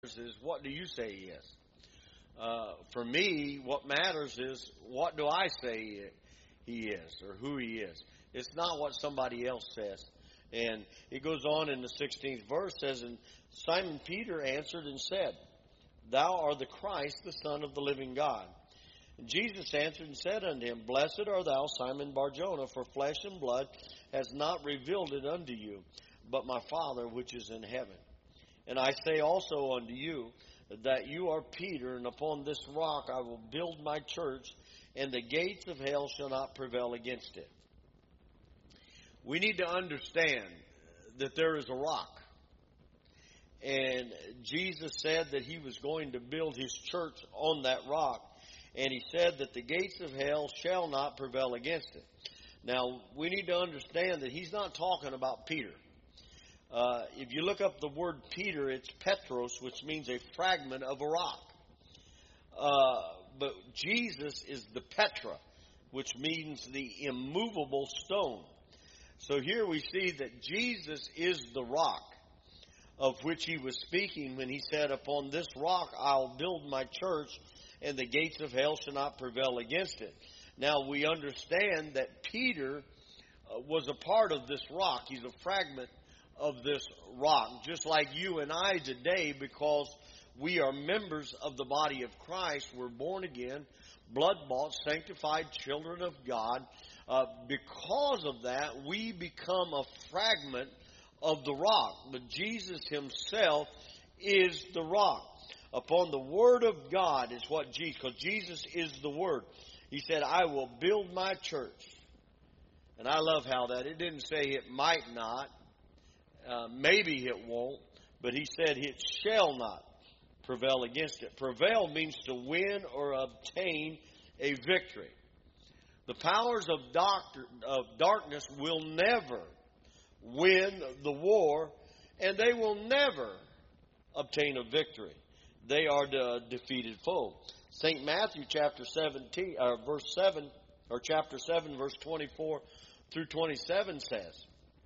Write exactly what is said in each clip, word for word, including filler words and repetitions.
is what do you say he is? Uh, for me, what matters is what do I say he is or who he is. It's not what somebody else says. And it goes on in the sixteenth verse, says, and Simon Peter answered and said, Thou art the Christ, the Son of the living God. And Jesus answered and said unto him, Blessed art thou, Simon Barjona, for flesh and blood has not revealed it unto you, but my Father which is in heaven. And I say also unto you, that you are Peter, and upon this rock I will build my church, and the gates of hell shall not prevail against it. We need to understand that there is a rock. And Jesus said that he was going to build his church on that rock. And he said that the gates of hell shall not prevail against it. Now, we need to understand that he's not talking about Peter. Uh, if you look up the word Peter, it's Petros, which means a fragment of a rock. Uh, but Jesus is the Petra, which means the immovable stone. So here we see that Jesus is the rock of which he was speaking when he said, Upon this rock I'll build my church, and the gates of hell shall not prevail against it. Now we understand that Peter uh, was a part of this rock. He's a fragment of this rock, just like you and I today, because we are members of the body of Christ. We're born again, blood-bought, sanctified children of God. Uh, because of that, we become a fragment of the rock. But Jesus himself is the rock. Upon the Word of God is what Jesus, because Jesus is the Word. He said, I will build my church. And I love how that, it didn't say it might not. Uh, maybe it won't, but he said it shall not prevail against it. Prevail means to win or obtain a victory. The powers of, doctor, of darkness will never win the war, and they will never obtain a victory. They are the defeated foe. Saint Matthew chapter seventeen, or verse seven, or chapter seven, verse twenty-four through twenty-seven says,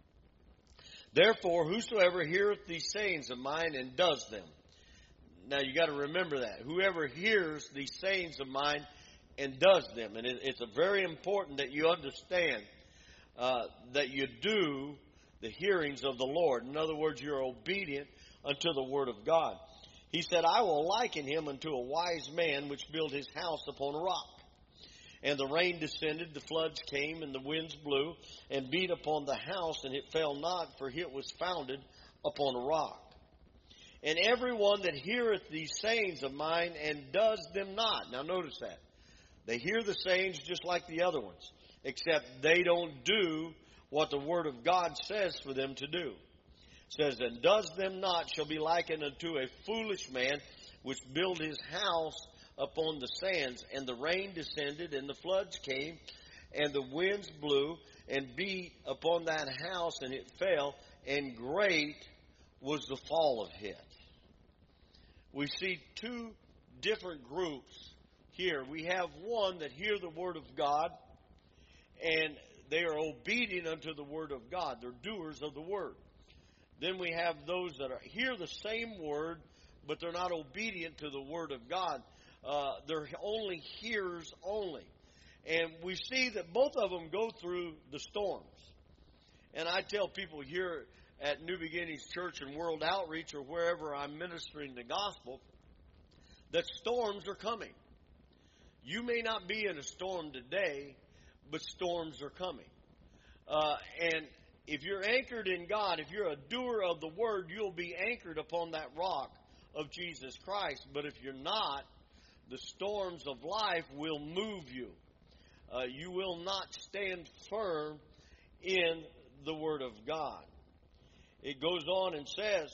Therefore, whosoever heareth these sayings of mine and does them. Now, you got to remember that. Whoever hears these sayings of mine and does them. And it, it's a very important that you understand uh, that you do the hearings of the Lord. In other words, you're obedient unto the word of God. He said, I will liken him unto a wise man which built his house upon a rock. And the rain descended, the floods came, and the winds blew, and beat upon the house, and it fell not, for it was founded upon a rock. And everyone that heareth these sayings of mine, and does them not. Now notice that. They hear the sayings just like the other ones, except they don't do what the Word of God says for them to do. It says, and does them not shall be likened unto a foolish man, which built his house upon the sands, and the rain descended, and the floods came, and the winds blew, and beat upon that house, and it fell, and great was the fall of it. We see two different groups here. We have one that hear the word of God, and they are obedient unto the word of God. They're doers of the word. Then we have those that are, hear the same word, but they're not obedient to the word of God. Uh, they're only hearers only. And we see that both of them go through the storms. And I tell people here at New Beginnings Church and World Outreach, or wherever I'm ministering the gospel, that storms are coming. You may not be in a storm today, but storms are coming. Uh, and if you're anchored in God, if you're a doer of the word, you'll be anchored upon that rock of Jesus Christ. But if you're not, the storms of life will move you. Uh, you will not stand firm in the Word of God. It goes on and says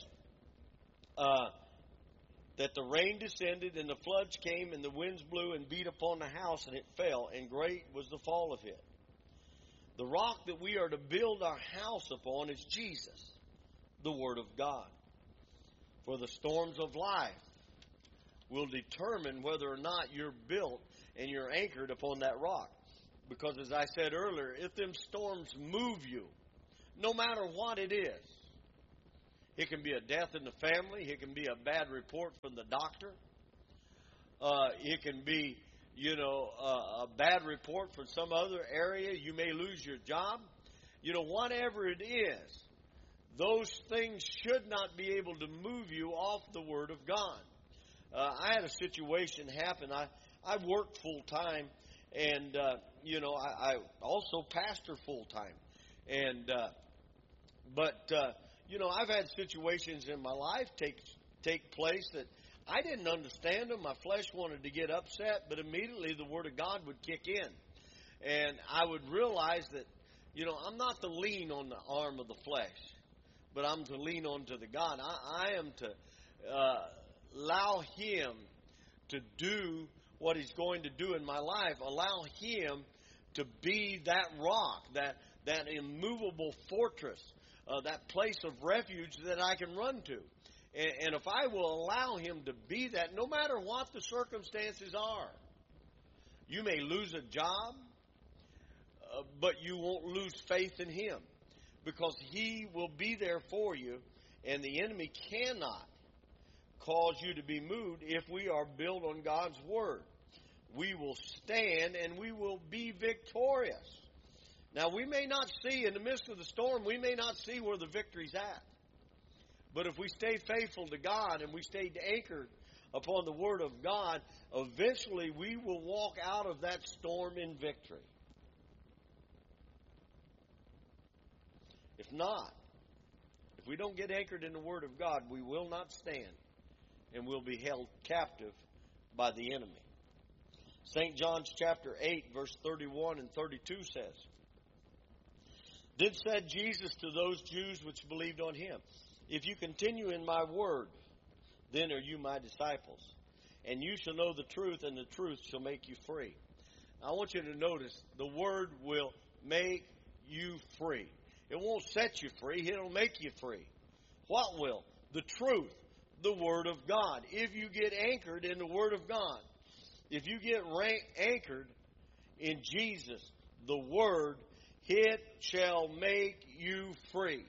uh, that the rain descended and the floods came and the winds blew and beat upon the house and it fell, and great was the fall of it. The rock that we are to build our house upon is Jesus, the Word of God. For the storms of life will determine whether or not you're built and you're anchored upon that rock. Because as I said earlier, if them storms move you, no matter what it is, It can be a death in the family. It can be a bad report from the doctor. Uh, it can be, you know, uh, a bad report from some other area. You may lose your job. You know, whatever it is, those things should not be able to move you off the Word of God. Uh, I had a situation happen. I, I worked full time, and, uh, you know, I, I also pastor full time. And, uh, but, uh, you know, I've had situations in my life take take place that I didn't understand them. My flesh wanted to get upset, but immediately the Word of God would kick in. And I would realize that, you know, I'm not to lean on the arm of the flesh, but I'm to lean on to the God. I, I am to uh, allow Him to do what He's going to do in my life. Allow Him to be that rock, that, that immovable fortress, uh, that place of refuge that I can run to. And, and if I will allow Him to be that, no matter what the circumstances are, you may lose a job, uh, but you won't lose faith in Him, because He will be there for you, and the enemy cannot cause you to be moved if we are built on God's Word. We will stand and we will be victorious. Now, we may not see, in the midst of the storm, we may not see where the victory's at. But if we stay faithful to God and we stay anchored upon the Word of God, eventually we will walk out of that storm in victory. If not, if we don't get anchored in the Word of God, we will not stand and will be held captive by the enemy. Saint John's chapter eight, verse thirty-one and thirty-two says, Then said Jesus to those Jews which believed on Him, If you continue in my word, then are you my disciples. And you shall know the truth, and the truth shall make you free. Now, I want you to notice, the word will make you free. It won't set you free. It'll make you free. What will? The truth, the Word of God. If you get anchored in the Word of God, if you get rank, anchored in Jesus, the Word, it shall make you free.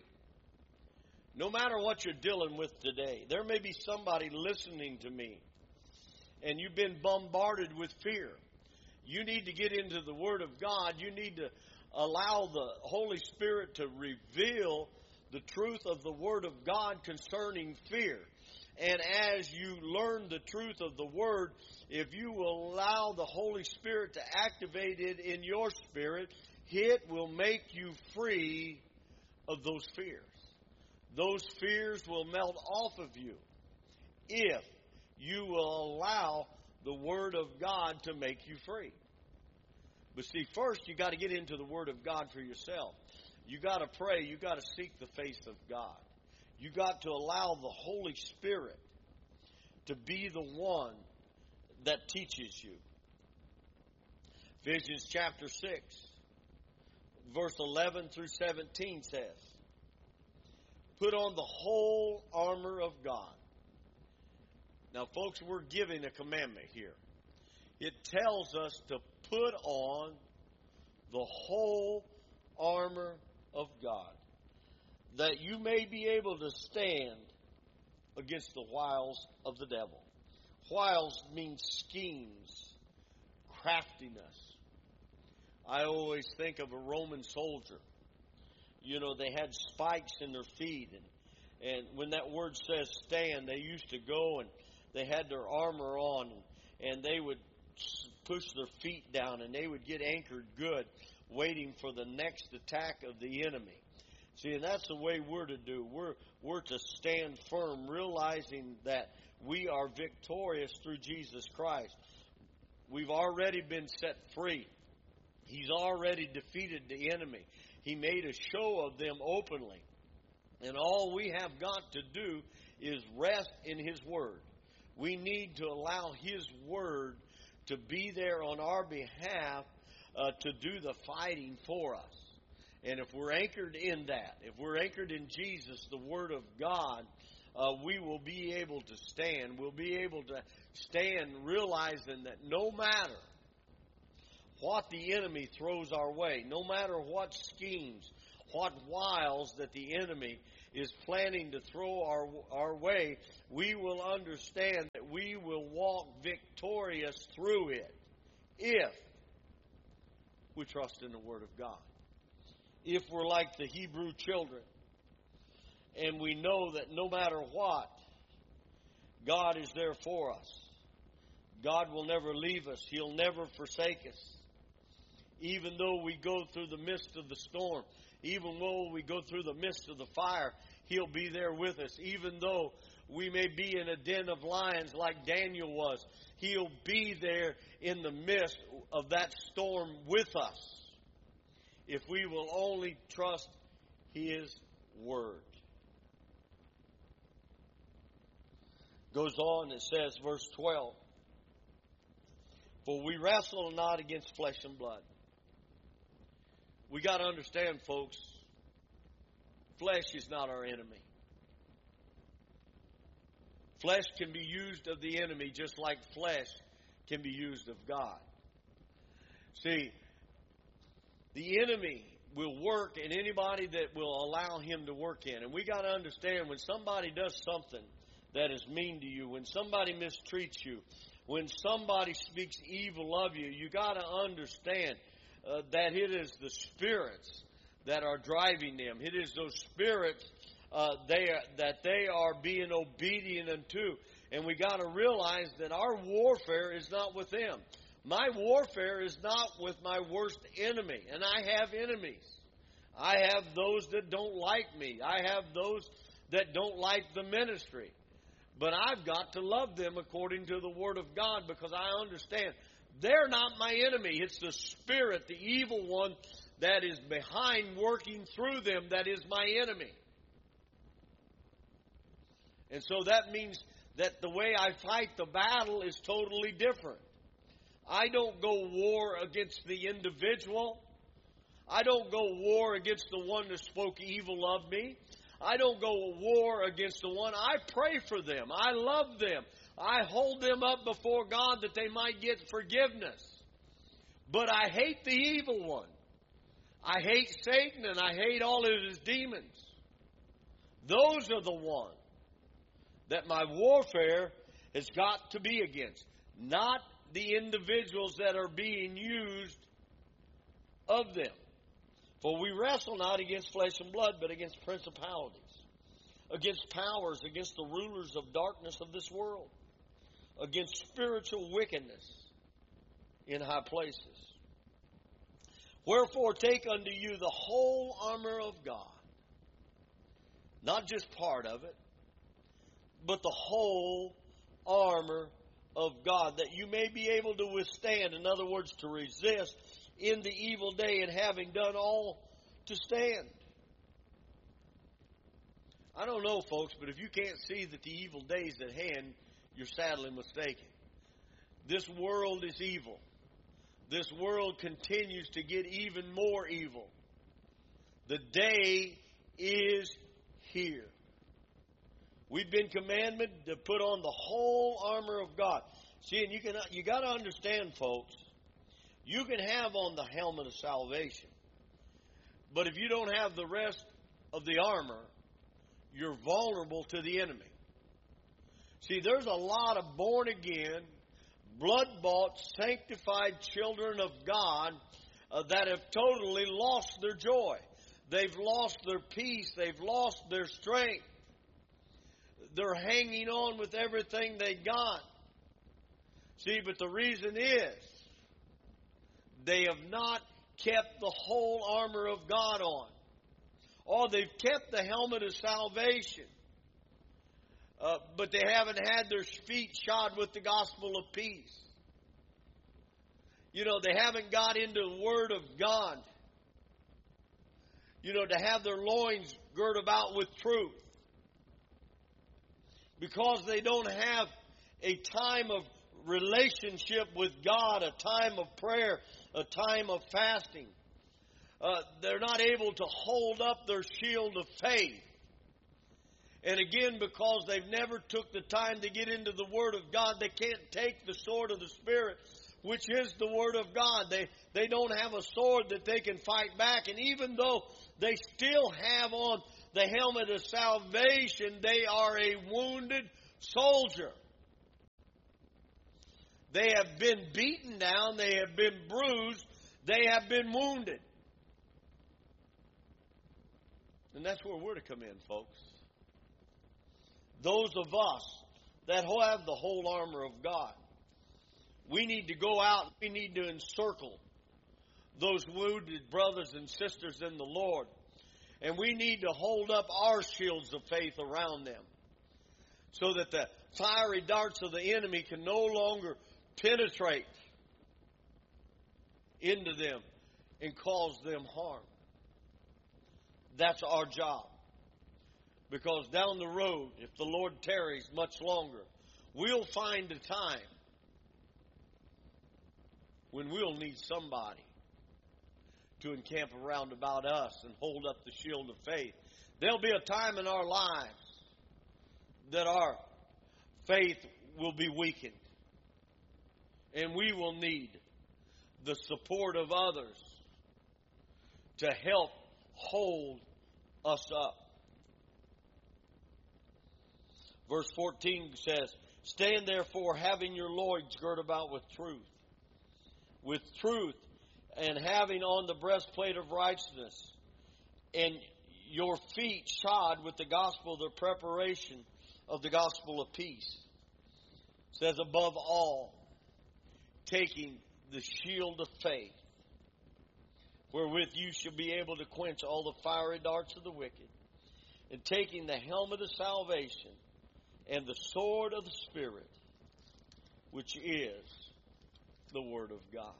No matter what you're dealing with today, there may be somebody listening to me, and you've been bombarded with fear. You need to get into the Word of God. You need to allow the Holy Spirit to reveal the truth of the Word of God concerning fear. And as you learn the truth of the Word, if you will allow the Holy Spirit to activate it in your spirit, it will make you free of those fears. Those fears will melt off of you if you will allow the Word of God to make you free. But see, first you got to get into the Word of God for yourself. You got to pray. You got to seek the face of God. You got to allow the Holy Spirit to be the one that teaches you. Ephesians chapter six, verse eleven through seventeen says, Put on the whole armor of God. Now, folks, we're giving a commandment here. It tells us to put on the whole armor of God, that you may be able to stand against the wiles of the devil. Wiles means schemes, craftiness. I always think of a Roman soldier. You know, they had spikes in their feet, and, and when that word says stand, they used to go and they had their armor on, and, and they would push their feet down, and they would get anchored good, waiting for the next attack of the enemy. See, and that's the way we're to do. We're, we're to stand firm, realizing that we are victorious through Jesus Christ. We've already been set free. He's already defeated the enemy. He made a show of them openly. And all we have got to do is rest in His Word. We need to allow His Word to be there on our behalf uh, to do the fighting for us. And if we're anchored in that, if we're anchored in Jesus, the Word of God, uh, we will be able to stand. We'll be able to stand realizing that no matter what the enemy throws our way, no matter what schemes, what wiles that the enemy is planning to throw our, our way, we will understand that we will walk victorious through it if we trust in the Word of God. If we're like the Hebrew children and we know that no matter what, God is there for us. God will never leave us. He'll never forsake us. Even though we go through the midst of the storm, even though we go through the midst of the fire, He'll be there with us. Even though we may be in a den of lions like Daniel was, He'll be there in the midst of that storm with us if we will only trust His Word. Goes on, it says, verse twelve, for we wrestle not against flesh and blood. We got to understand, folks, flesh is not our enemy. Flesh can be used of the enemy just like flesh can be used of God. See, the enemy will work in anybody that will allow him to work in. And we got to understand, when somebody does something that is mean to you, when somebody mistreats you, when somebody speaks evil of you, you got to understand Uh, that it is the spirits that are driving them. It is those spirits uh, they are, that they are being obedient unto. And we got to realize that our warfare is not with them. My warfare is not with my worst enemy. And I have enemies. I have those that don't like me. I have those that don't like the ministry. But I've got to love them according to the Word of God, because I understand they're not my enemy. It's the spirit, the evil one, that is behind working through them that is my enemy. And so that means that the way I fight the battle is totally different. I don't go war against the individual. I don't go war against the one that spoke evil of me. I don't go war against the one. I pray for them. I love them. I hold them up before God that they might get forgiveness. But I hate the evil one. I hate Satan, and I hate all of his demons. Those are the ones that my warfare has got to be against, not the individuals that are being used of them. For we wrestle not against flesh and blood, but against principalities, against powers, against the rulers of darkness of this world, against spiritual wickedness in high places. Wherefore take unto you the whole armor of God, not just part of it, but the whole armor of God, that you may be able to withstand, in other words, to resist in the evil day, and having done all, to stand. I don't know, folks, but if you can't see that the evil day is at hand, you're sadly mistaken. This world is evil. This world continues to get even more evil. The day is here. We've been commanded to put on the whole armor of God. See, and you can you got to understand, folks, you can have on the helmet of salvation, but if you don't have the rest of the armor, you're vulnerable to the enemy. See, there's a lot of born-again, blood-bought, sanctified children of God uh, that have totally lost their joy. They've lost their peace. They've lost their strength. They're hanging on with everything they got. See, but the reason is they have not kept the whole armor of God on. Or they've kept the helmet of salvation. Uh, but they haven't had their feet shod with the gospel of peace. You know, they haven't got into the Word of God. You know, to have their loins girt about with truth. Because they don't have a time of relationship with God, a time of prayer, a time of fasting. Uh, they're not able to hold up their shield of faith. And again, because they've never took the time to get into the Word of God, they can't take the sword of the Spirit, which is the Word of God. They, they don't have a sword that they can fight back. And even though they still have on the helmet of salvation, they are a wounded soldier. They have been beaten down. They have been bruised. They have been wounded. And that's where we're to come in, folks. Those of us that have the whole armor of God, we need to go out and we need to encircle those wounded brothers and sisters in the Lord. And we need to hold up our shields of faith around them so that the fiery darts of the enemy can no longer penetrate into them and cause them harm. That's our job. Because down the road, if the Lord tarries much longer, we'll find a time when we'll need somebody to encamp around about us and hold up the shield of faith. There'll be a time in our lives that our faith will be weakened. And we will need the support of others to help hold us up. Verse fourteen says, stand therefore having your loins girt about with truth. With truth, and having on the breastplate of righteousness, and your feet shod with the gospel, the preparation of the gospel of peace. It says, above all, taking the shield of faith, wherewith you shall be able to quench all the fiery darts of the wicked, and taking the helmet of salvation and the sword of the Spirit, which is the Word of God.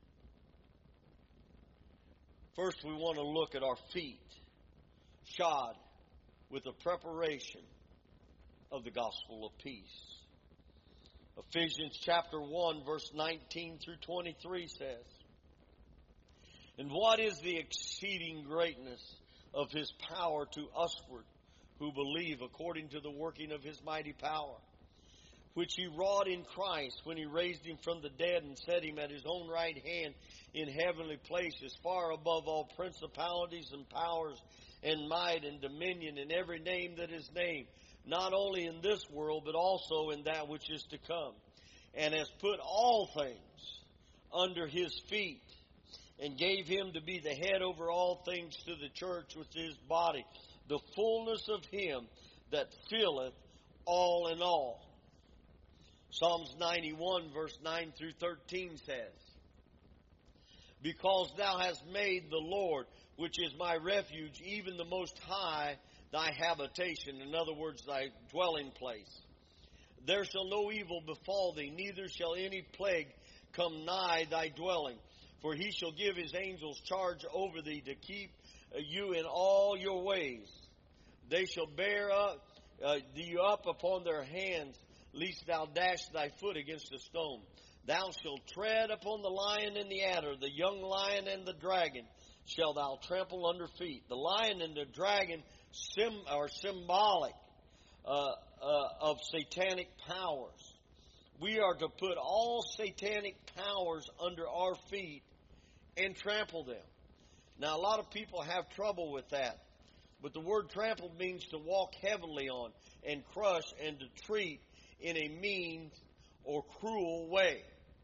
First, we want to look at our feet shod with the preparation of the gospel of peace. Ephesians chapter one, verse nineteen through twenty-three says, and what is the exceeding greatness of his power to usward who believe, according to the working of his mighty power, which he wrought in Christ when he raised him from the dead and set him at his own right hand in heavenly places, far above all principalities and powers and might and dominion and every name that is named, not only in this world, but also in that which is to come, and has put all things under his feet, and gave him to be the head over all things to the church, which is his body, the fullness of him that filleth all in all. Psalms ninety-one, verse nine through thirteen says, because thou hast made the Lord, which is my refuge, even the Most High, thy habitation, in other words, thy dwelling place. There shall no evil befall thee, neither shall any plague come nigh thy dwelling. For he shall give his angels charge over thee to keep you in all your ways. They shall bear up, uh, thee up upon their hands, lest thou dash thy foot against a stone. Thou shalt tread upon the lion and the adder, the young lion and the dragon shall thou trample under feet. The lion and the dragon sim, are symbolic uh, uh, of satanic powers. We are to put all satanic powers under our feet and trample them. Now, a lot of people have trouble with that. But the word trample means to walk heavily on and crush and to treat in a mean or cruel way.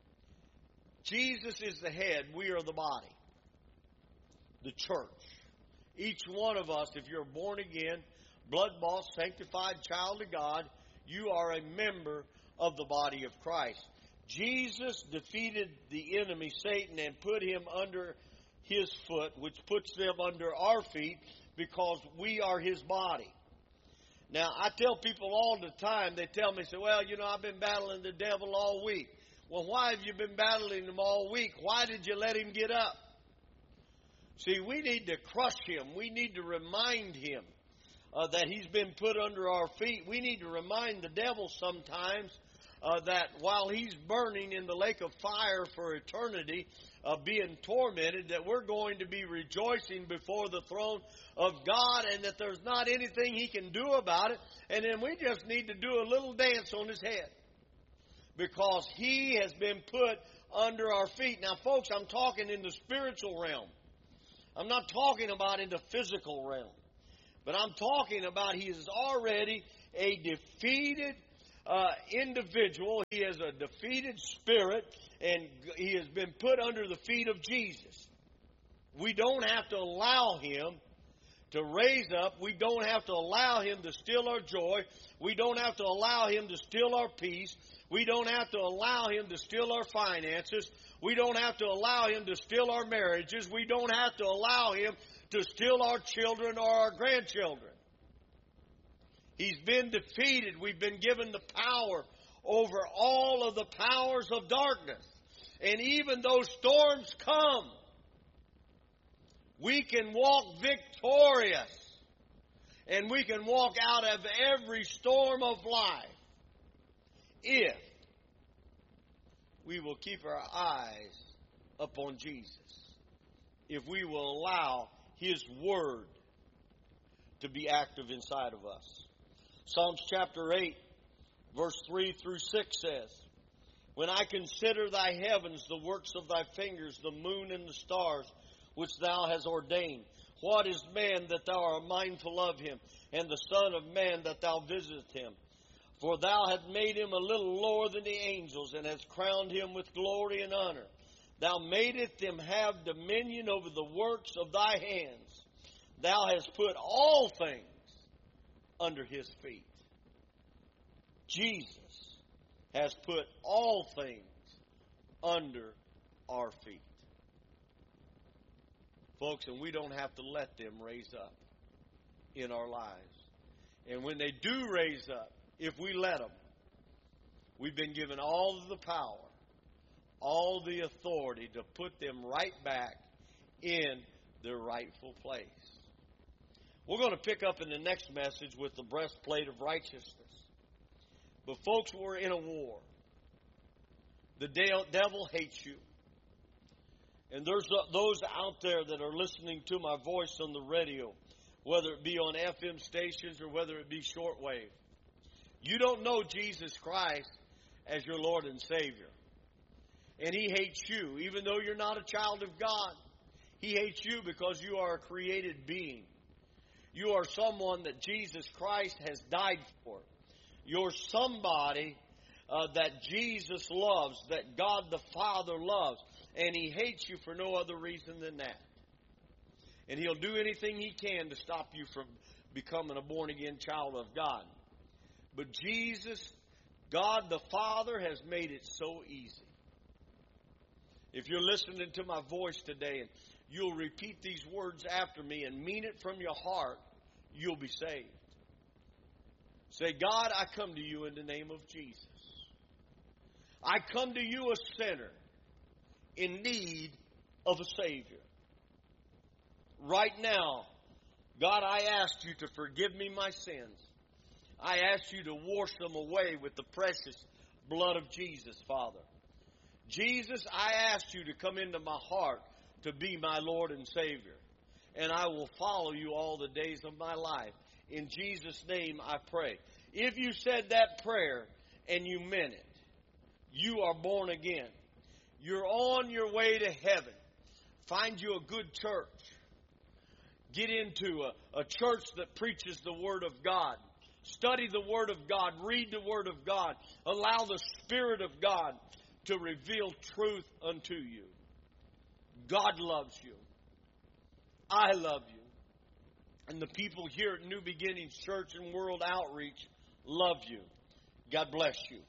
Jesus is the head. We are the body. The church. Each one of us, if you're born again, blood-bought, sanctified child of God, you are a member of the body of Christ. Jesus defeated the enemy, Satan, and put him under his foot, which puts them under our feet because we are his body. Now, I tell people all the time, they tell me, say, well, you know, I've been battling the devil all week. Well, why have you been battling him all week? Why did you let him get up? See, we need to crush him. We need to remind him uh, that he's been put under our feet. We need to remind the devil sometimes uh, that while he's burning in the lake of fire for eternity, uh, being tormented, that we're going to be rejoicing before the throne of God and that there's not anything he can do about it. And then we just need to do a little dance on his head because he has been put under our feet. Now, folks, I'm talking in the spiritual realm. I'm not talking about in the physical realm. But I'm talking about he is already a defeated uh, individual. He is a defeated spirit, and he has been put under the feet of Jesus. We don't have to allow him to raise up. We don't have to allow him to steal our joy. We don't have to allow him to steal our peace. We don't have to allow him to steal our finances. We don't have to allow him to steal our marriages. We don't have to allow him to steal our children or our grandchildren. He's been defeated. We've been given the power over all of the powers of darkness. And even though storms come, we can walk victorious. And we can walk out of every storm of life if we will keep our eyes upon Jesus. If we will allow his word to be active inside of us. Psalms chapter eight, verse three through six says, When I consider thy heavens, the works of thy fingers, the moon and the stars, which thou hast ordained, what is man that thou art mindful of him, and the son of man that thou visitest him? For thou hast made him a little lower than the angels, and hast crowned him with glory and honor. Thou madest him have dominion over the works of thy hands. Thou hast put all things under his feet. Jesus has put all things under our feet. Folks, and we don't have to let them raise up in our lives. And when they do raise up, if we let them, we've been given all of the power, all the authority to put them right back in their rightful place. We're going to pick up in the next message with the breastplate of righteousness. But folks, we're in a war. The devil hates you. And there's those out there that are listening to my voice on the radio, whether it be on F M stations or whether it be shortwave. You don't know Jesus Christ as your Lord and Savior. And he hates you, even though you're not a child of God. He hates you because you are a created being. You are someone that Jesus Christ has died for. You're somebody uh, that Jesus loves, that God the Father loves. And he hates you for no other reason than that. And he'll do anything he can to stop you from becoming a born-again child of God. But Jesus, God the Father, has made it so easy. If you're listening to my voice today and you'll repeat these words after me and mean it from your heart, you'll be saved. Say, God, I come to you in the name of Jesus. I come to you a sinner in need of a Savior. Right now, God, I ask you to forgive me my sins. I ask you to wash them away with the precious blood of Jesus, Father. Jesus, I ask you to come into my heart to be my Lord and Savior. And I will follow you all the days of my life. In Jesus' name I pray. If you said that prayer and you meant it, you are born again. You're on your way to heaven. Find you a good church. Get into a, a church that preaches the Word of God. Study the Word of God. Read the Word of God. Allow the Spirit of God to reveal truth unto you. God loves you. I love you. And the people here at New Beginnings Church and World Outreach love you. God bless you.